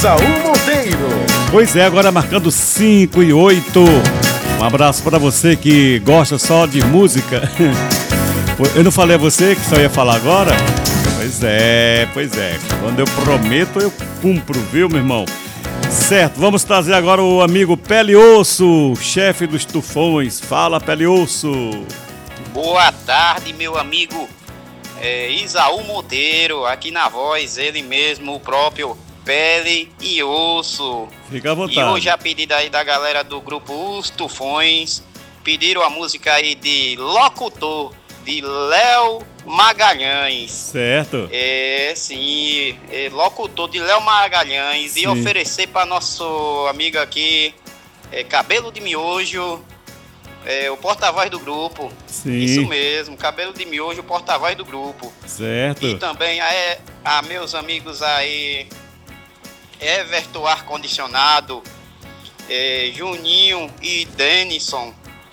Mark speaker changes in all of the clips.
Speaker 1: Isaú Monteiro.
Speaker 2: Pois é, agora marcando 5 e 8. Um abraço para você que gosta só de música. Eu não falei a você que só ia falar agora? Pois é. Quando eu prometo, eu cumpro, viu, meu irmão? Certo, vamos trazer agora o amigo Pele e Osso, chefe dos Tufões. Fala, Pele e Osso.
Speaker 3: Boa tarde, meu amigo Isaú Monteiro, aqui na voz, ele mesmo, o próprio Pele e Osso.
Speaker 2: Fica à vontade.
Speaker 3: E hoje a pedida aí da galera do grupo Os Tufões, pediram a música aí de Locutor, de Léo Magalhães.
Speaker 2: Certo.
Speaker 3: Sim, Locutor de Léo Magalhães. Sim. E oferecer para nosso amigo aqui, Cabelo de Miojo, o porta-voz do grupo.
Speaker 2: Sim.
Speaker 3: Isso mesmo, Cabelo de Miojo, porta-voz do grupo.
Speaker 2: Certo.
Speaker 3: E também a meus amigos aí, Everton Ar-Condicionado, Juninho e Denison,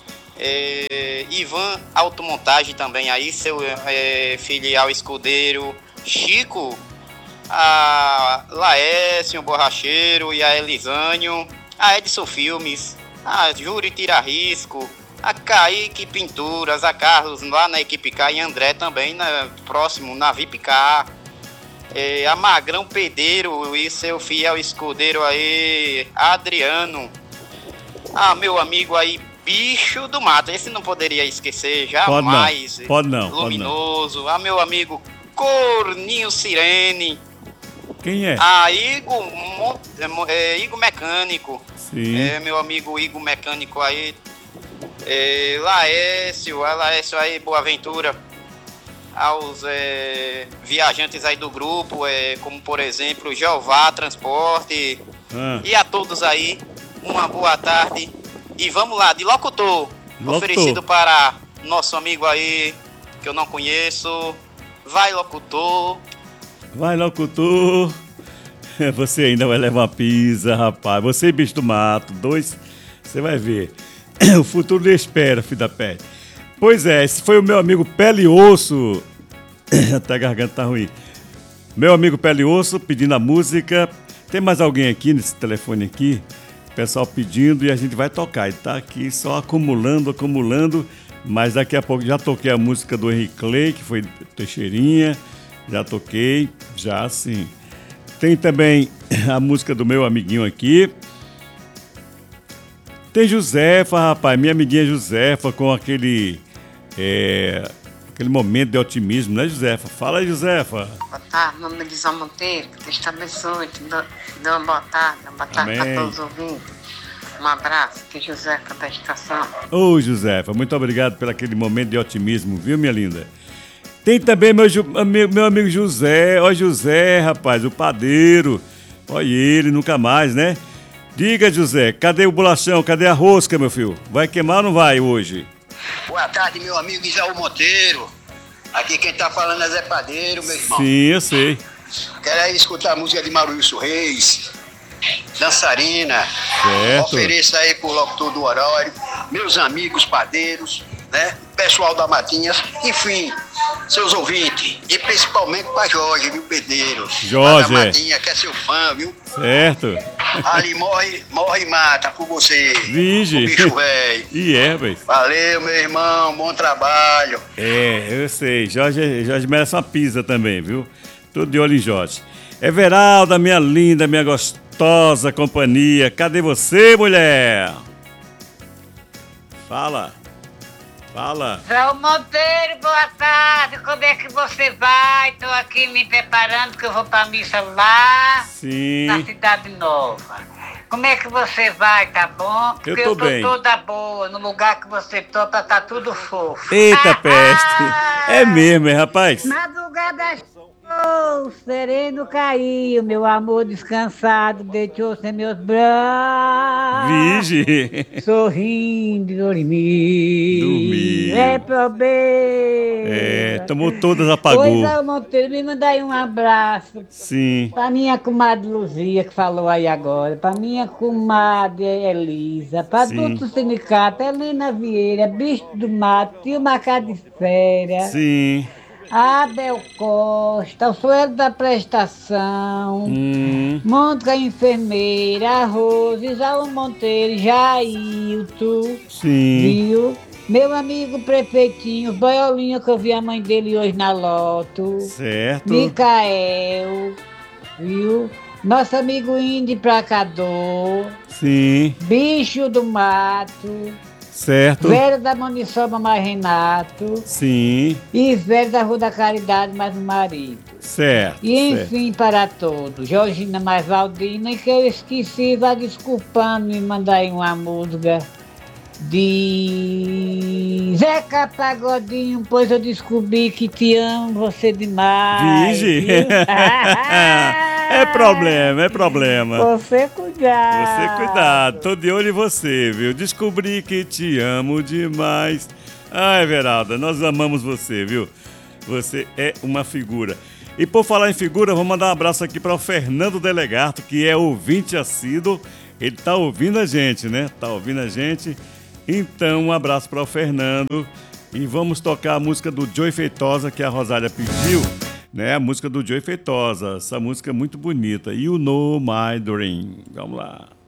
Speaker 3: Ivan Automontagem também aí, seu filial escudeiro, Chico, a Laércio Borracheiro e a Elisânio, a Edson Filmes, a Júri Tira Risco, a Kaique Pinturas, a Carlos lá na equipe K e André também próximo na VIP K, a Magrão Pedeiro e seu fiel escudeiro aí, Adriano, meu amigo aí, Bicho do Mato, esse não poderia esquecer jamais.
Speaker 2: Pode não.
Speaker 3: Luminoso, meu amigo Corninho Sirene.
Speaker 2: Quem é?
Speaker 3: Igor Mecânico.
Speaker 2: Sim.
Speaker 3: Meu amigo Igor Mecânico aí. Laércio aí, Boa Ventura. Aos viajantes aí do grupo, como por exemplo Jeová Transporte. E a todos aí, uma boa tarde. E vamos lá, de Locutor. Oferecido para nosso amigo aí, que eu não conheço. Vai, Locutor.
Speaker 2: Você ainda vai levar uma pizza, rapaz. Você e Bicho do Mato, dois, você vai ver. O futuro lhe espera, filho da pele. Pois é, esse foi o meu amigo Pele e Osso. Até a garganta tá ruim. Meu amigo Pele e Osso pedindo a música. Tem mais alguém aqui nesse telefone aqui? O pessoal pedindo e a gente vai tocar. Ele tá aqui só acumulando, mas daqui a pouco já toquei a música do Henrique Clay, que foi Teixeirinha, já toquei, já sim. Tem também a música do meu amiguinho aqui. Tem Josefa, rapaz, minha amiguinha Josefa, com aquele momento de otimismo, né, Josefa? Fala aí, Josefa.
Speaker 4: Boa tarde, meu nome é Isaú Monteiro, que Deus te abençoe, te dê uma boa tarde para todos os ouvintes. Um abraço, que Josefa da estação.
Speaker 2: Ô, Josefa, muito obrigado pelo aquele momento de otimismo, viu, minha linda? Tem também meu amigo José, ó José, rapaz, o padeiro, olha ele, nunca mais, né? Diga, José, cadê o bolachão, cadê a rosca, meu filho? Vai queimar ou não vai hoje?
Speaker 5: Boa tarde, meu amigo Isaú Monteiro. Aqui quem tá falando é Zé Padeiro, meu irmão.
Speaker 2: Sim, eu sei.
Speaker 5: Quero aí escutar a música de Maurício Reis, Dançarina.
Speaker 2: Certo.
Speaker 5: Ofereça aí pro locutor do horário, meus amigos padeiros, né? Pessoal da Matinhas, enfim, seus ouvintes. E principalmente pra Jorge, viu, Pedreiro?
Speaker 2: Jorge.
Speaker 5: Da Matinha, que é seu fã, viu?
Speaker 2: Certo.
Speaker 5: Ali morre e mata por você.
Speaker 2: Vige.
Speaker 5: O bicho velho.
Speaker 2: Rapaz.
Speaker 5: Valeu, meu irmão, bom trabalho.
Speaker 2: Eu sei. Jorge merece uma pizza também, viu? Tudo de olho em Jorge. Everalda, minha linda, minha gostosa companhia. Cadê você, mulher? Fala.
Speaker 6: João Monteiro, boa tarde. Como é que você vai? Estou aqui me preparando que eu vou para missa lá.
Speaker 2: Sim.
Speaker 6: Na Cidade Nova. Como é que você vai, tá bom? Porque
Speaker 2: eu tô bem.
Speaker 6: Toda boa. No lugar que você toca, tá tudo fofo.
Speaker 2: Eita peste. É mesmo, rapaz?
Speaker 6: Madrugada o sereno caiu, meu amor descansado deitou-se em meus braços.
Speaker 2: Vige.
Speaker 6: Sorrindo, dormiu. É problema.
Speaker 2: Tomou todas, apagou.
Speaker 6: Pois é, Monteiro, me manda aí um abraço.
Speaker 2: Sim.
Speaker 6: Pra minha comadre Luzia, que falou aí agora. Pra minha comadre Elisa. Pra todo o sindicato, Helena Vieira, Bicho do Mato, Tio Macá de Fera.
Speaker 2: Sim.
Speaker 6: Abel Costa, o Suelo da Prestação, Mônica Enfermeira, Rose, Isaú Monteiro, Jailton, viu? Meu amigo Prefeitinho, Boiolinha, que eu vi a mãe dele hoje na Loto.
Speaker 2: Certo.
Speaker 6: Micael, viu? Nosso amigo Indy Placador.
Speaker 2: Sim.
Speaker 6: Bicho do Mato.
Speaker 2: Certo.
Speaker 6: Velho da Maniçoba, mais Renato.
Speaker 2: Sim.
Speaker 6: E velho da Rua da Caridade, mais o marido.
Speaker 2: Certo.
Speaker 6: E enfim, para todos. Georgina mais Valdina, e que eu esqueci, vá desculpando me mandar aí uma música de Zeca Pagodinho, pois eu descobri que te amo você demais.
Speaker 2: Vige. É problema.
Speaker 6: Você cuidado.
Speaker 2: Tô de olho em você, viu? Descobri que te amo demais. Ai, Everalda, nós amamos você, viu? Você é uma figura. E por falar em figura, vou mandar um abraço aqui para o Fernando Delegato, que é ouvinte assíduo. Ele tá ouvindo a gente, né? Então, um abraço para o Fernando. E vamos tocar a música do Joey Feitosa, que a Rosália pediu, né? A música do Joey Feitosa. Essa música é muito bonita. You Know My Dream. Vamos lá.